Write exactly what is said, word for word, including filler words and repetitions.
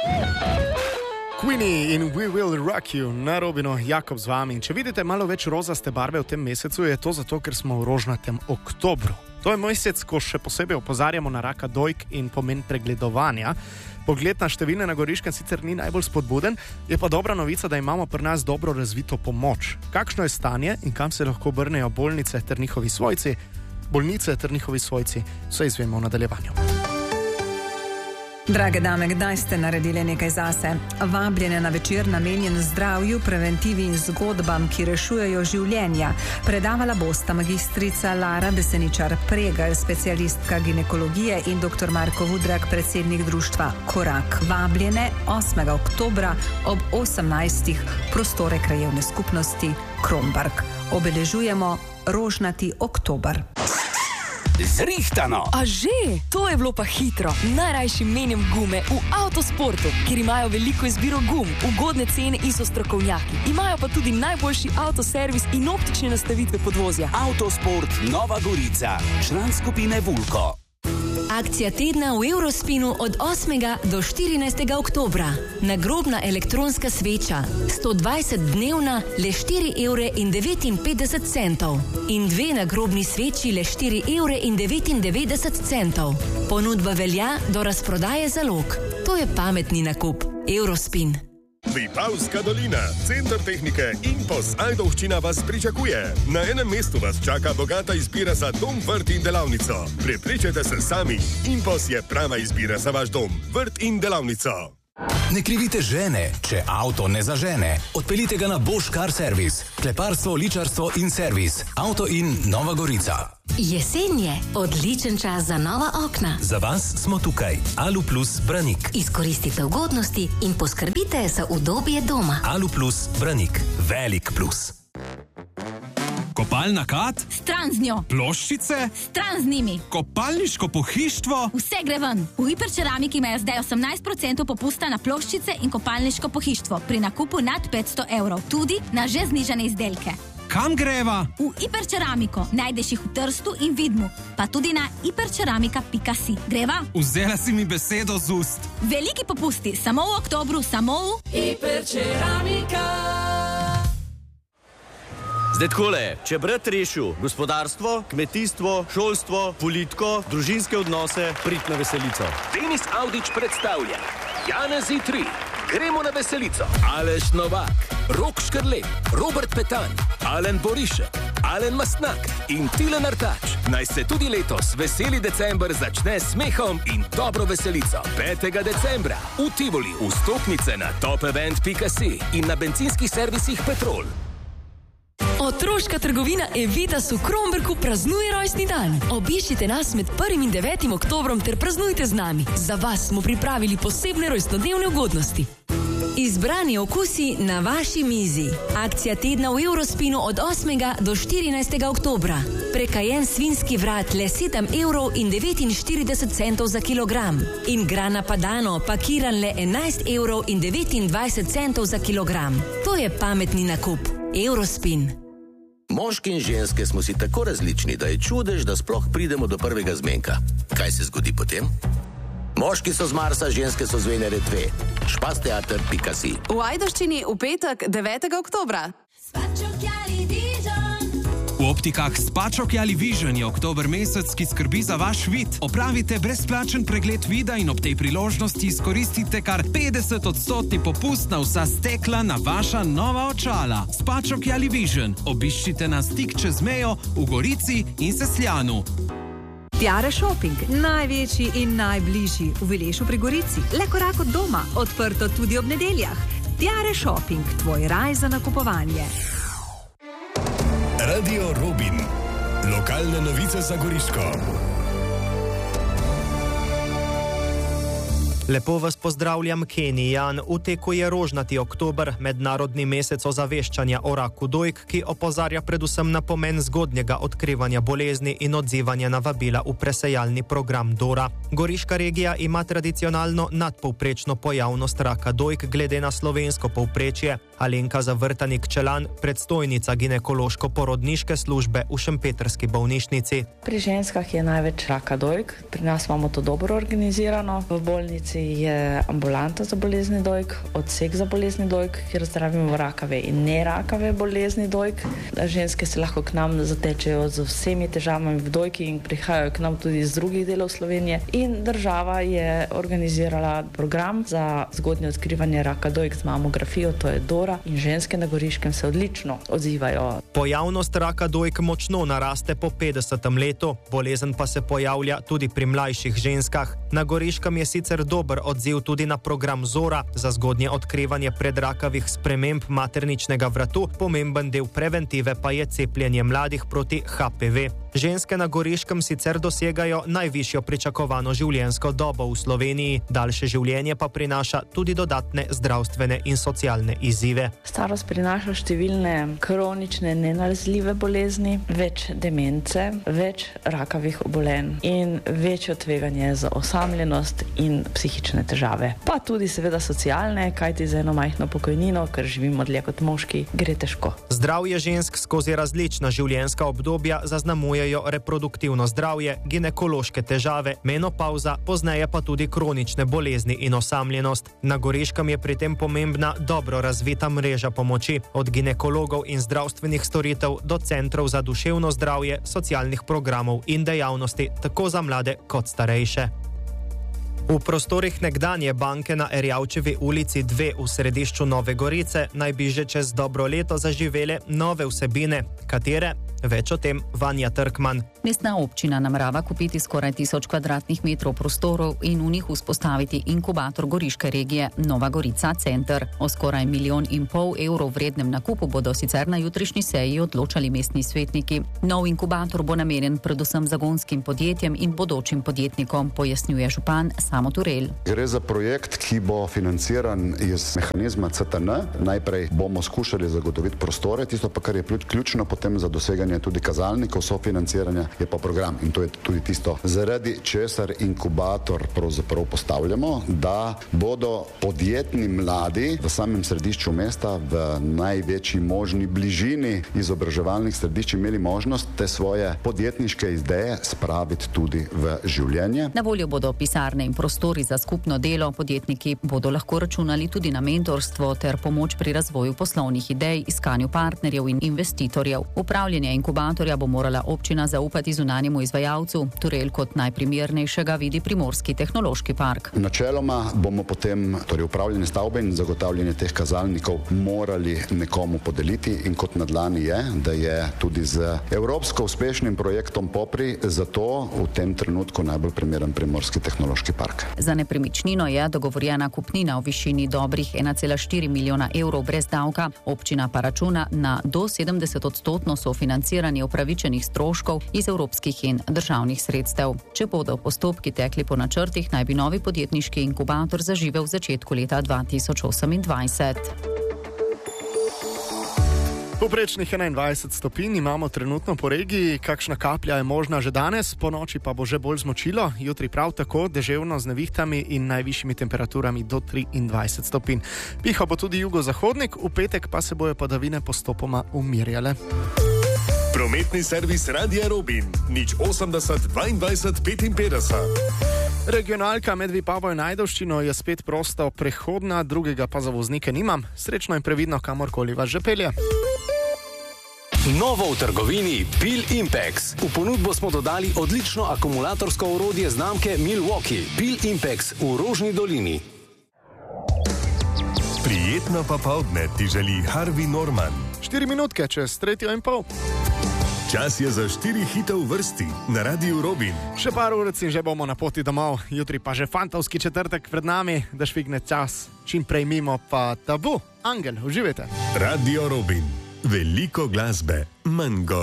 Queenie in We Will Rock You, na Robinu, Jakob z vami. In če vidite malo več rozaste barve v tem mesecu, je to zato, ker smo v rožnatem oktobru. To je mesec, ko še posebej opozarjamo na raka dojk in pomen pregledovanja. Pogled na številne na Goriškem sicer ni najbolj spodbuden, je pa dobra novica, da imamo pri nas dobro razvito pomoč. Kakšno je stanje in kam se lahko obrnejo bolnice ter njihovi svojci? Bolnice ter njihovi svojci, vse izvemo v nadaljevanju. Drage dame, kdaj ste naredili nekaj zase? Vabljene na večer namenjen zdravju, preventivi in zgodbam, ki rešujejo življenja. Predavala bosta magistrica Lara Beseničar-Pregelj, specialistka ginekologije, in doktor Marko Vudrag, predsednik društva Korak. Vabljene osmega oktobra ob osemnajstih, prostore krajevne skupnosti Kromberk. Obeležujemo rožnati oktober. Zrihtano! A že? To je bilo pa hitro. Najrajši menim gume v Avtosportu, kjer imajo veliko izbiro gum, ugodne cene in so strokovnjaki. Imajo pa tudi najboljši avtoservis in optične nastavitve podvozja. Avtosport Nova Gorica, član skupine Vulko. Akcija tedna v Eurospinu od osmega do štirinajstega oktobra. Nagrobna elektronska sveča, sto dvajset dnevna, le štiri evre in devetinpetdeset centov. In dve nagrobni sveči, le štiri evre in devetindevetdeset centov. Ponudba velja do razprodaje zalog. To je pametni nakup. Eurospin. Vipavska dolina, center tehnike Impos Ajdovščina vas pričakuje. Na enem mestu vas čaka bogata izbira za dom, vrt in delavnico. Prepričajte se sami, Impos je prava izbira za vaš dom, vrt in delavnico. Ne krivite žene, če avto ne zažene. Odpeljite ga na Bosch Car Service. Kleparstvo, ličarstvo in servis. Avto in Nova Gorica. Jesen je odličen čas za nova okna. Za vas smo tukaj. Alu Plus Branik. Izkoristite ugodnosti in poskrbite za udobje doma. Alu Plus Branik. Velik plus. Kopalna kad? Stran z njo. Ploščice? Stran z njimi. Kopalniško pohištvo? Vse gre ven. V Hiperceramiki imajo zdaj osemnajst procentov popusta na ploščice in kopalniško pohištvo pri nakupu nad petsto evrov. Tudi na že znižane izdelke. Kam greva? V Hiperceramiko. Najdeš jih v Trstu in Vidmu. Pa tudi na hiperceramika pika si. Greva? Vzela si mi besedo z ust. Veliki popusti. Samo v oktobru, samo v Hiperceramika. Zdaj takole, če brat rešil gospodarstvo, kmetijstvo, šolstvo, politiko, družinske odnose, prid na veselico. Denis Avdić predstavlja Janezi tri. Gremo na veselico. Aleš Novak, Rok Škrlep, Robert Petan, Alen Borišek, Alen Mastnak in Tilen Artač. Naj se tudi letos veseli december začne s smehom in dobro veselico. petega decembra v Tivoli. Vstopnice na topevent pika si in na bencinskih servisih Petrol. Otroška trgovina Evitas v Kromberku praznuje rojstni dan. Obiščite nas med prvim in devetim oktobrom ter praznujte z nami. Za vas smo pripravili posebne rojstnodnevne ugodnosti. Izbrani okusi na vaši mizi. Akcija tedna v Eurospinu od osmega do štirinajstega oktobra. Prekajen svinski vrat le sedem evrov in devetinštirideset centov za kilogram. In grana padano pakiran le enajst evrov in devetindvajset centov za kilogram. To je pametni nakup. Eurospin. Moški in ženske smo si tako različni, da je čudež, da sploh pridemo do prvega zmenka. Kaj se zgodi potem? Moški so z Marsa, ženske so z Venere dve. špasteater pika si. V Ajdovščini v petek devetega oktobra. V optikah Spačok-Jali Vision je oktober mesec, ki skrbi za vaš vid. Opravite brezplačen pregled vida in ob tej priložnosti izkoristite kar petdeset odstotni popust na vsa stekla na vaša nova očala. Spačok-Jali Vision. Obiščite nas tik čez mejo v Gorici in Sesljanu. Tiare Shopping, največji in najbližji v Vilešu pri Gorici. Le korak od doma, odprto tudi ob nedeljah. Tiare Shopping, tvoj raj za nakupovanje. Radio Robin. Lokalne novice za Goriško. Lepo vas pozdravljam, Kenijan. V teku je rožnati oktober, mednarodni mesec ozaveščanja o raku dojk, ki opozarja predvsem na pomen zgodnjega odkrivanja bolezni in odzivanja na vabila v presejalni program Dora. Goriška regija ima tradicionalno nadpovprečno pojavnost raka dojk glede na slovensko povprečje. Alenka Zavrtanik-Čelan, predstojnica ginekološko-porodniške službe v šempetrski bolnišnici. Pri ženskah je največ raka dojk, pri nas imamo to dobro organizirano. V bolnici je ambulanta za bolezni dojk, odsek za bolezni dojk, kjer zdravimo rakave in nerakave bolezni dojk. Ženske se lahko k nam zatečejo z vsemi težavami v dojki in prihajajo k nam tudi iz drugih delov Slovenije. In država je organizirala program za zgodnje odkrivanje raka dojk z mamografijo, to je Dora, in ženske na Goriškem se odlično odzivajo. Pojavnost raka dojk močno naraste po petdesetem letu, bolezen pa se pojavlja tudi pri mlajših ženskah. Na Goriškem je sicer dober odziv tudi na program Zora za zgodnje odkrivanje predrakavih sprememb materničnega vratu, pomemben del preventive pa je cepljenje mladih proti H P V. Ženske na Goriškem sicer dosegajo najvišjo pričakovano življenjsko dobo v Sloveniji, daljše življenje pa prinaša tudi dodatne zdravstvene in socialne izzive. Starost prinaša številne kronične nenalezljive bolezni, več demence, več rakavih obolenj in večjo tveganje za osamljenost in psihične težave. Pa tudi seveda socialne, kajti za eno majhno pokojnino, ker živimo dlje kot moški, gre težko. Zdravje žensk skozi različna življenjska obdobja zaznamuje reproduktivno zdravje, ginekološke težave, menopauza, pozneje pa tudi kronične bolezni in osamljenost. Na Goriškem je pri tem pomembna dobro razvita mreža pomoči, od ginekologov in zdravstvenih storitev do centrov za duševno zdravje, socialnih programov in dejavnosti, tako za mlade kot starejše. V prostorih nekdanje banke na Erjavčevi ulici dve v središču Nove Gorice naj bi že čez dobro leto zaživele nove vsebine. Katere? Več o tem Vanja Trkman. Mestna občina namerava kupiti skoraj tisoč kvadratnih metrov prostorov in v njih vzpostaviti inkubator goriške regije Nova Gorica Center. O skoraj milijon in pol evrov vrednem nakupu bodo sicer na jutrišnji seji odločali mestni svetniki. Nov inkubator bo namenjen predvsem zagonskim podjetjem in bodočim podjetnikom, pojasnjuje župan Samo Turel. Gre za projekt, ki bo financiran iz mehanizma C T N. Najprej bomo skušali zagotoviti prostore, tisto pa, kar je ključno potem za doseganje tudi kazalnikov sofinanciranja, je pa program. In to je tudi tisto, zaradi česar inkubator pravzaprav postavljamo, da bodo podjetni mladi v samem središču mesta v največji možni bližini izobraževalnih središč imeli možnost te svoje podjetniške ideje spraviti tudi v življenje. Na voljo bodo pisarne in prostori za skupno delo, podjetniki bodo lahko računali tudi na mentorstvo ter pomoč pri razvoju poslovnih idej, iskanju partnerjev in investitorjev. Upravljanje inkubatorja bo morala občina zaupati zunanjemu izvajalcu, Turel kot najprimernejšega vidi Primorski tehnološki park. Načeloma bomo potem torej upravljanje stavbe in zagotavljanje teh kazalnikov morali nekomu podeliti in kot na dlani je, da je tudi z evropsko uspešnim projektom Popri zato v tem trenutku najbolj primeren Primorski tehnološki park. Za nepremičnino je dogovorjena kupnina v višini dobrih ena cela štiri milijona evrov brez davka, občina pa računa na do sedemdeset odstotno sofinanciranje upravičenih stroškov iz evropskih in državnih sredstev. Če bodo postopki tekli po načrtih, naj bi novi podjetniški inkubator zaživel v začetku leta dva tisoč osemindvajset. Poprečnih enaindvajset stopinj imamo trenutno po regiji, kakšna kaplja je možna že danes, po noči pa bo že bolj zmočilo, jutri prav tako deževno z nevihtami in najvišjimi temperaturami do triindvajset stopinj. Pihal bo tudi jugozahodnik, v petek pa se bojo padavine postopoma umirjale. Prometni servis Radia Robin, nič osemdeset dvaindvajset petinpetdeset. Regionalka med Vipavo in Ajdovščino je spet prosto prehodna, drugega pa za voznike nimam. Srečno in previdno, kamorkoli vas že pelje. Novo v trgovini Bil Impex. V ponudbo smo dodali odlično akumulatorsko orodje znamke Milwaukee. Bil Impex v Rožni dolini. Prijetno popoldne ti želi Harvey Norman. Štiri minutke čez tretjo in pol. Čas je za štiri hite v vrsti na Radiu Robin. Še par ur in že bomo na poti domov, jutri pa že fantovski četrtek pred nami, da švigne čas čim prej mimo, pa tabu. Angel, uživajte. Radio Robin, veliko glasbe, manj go.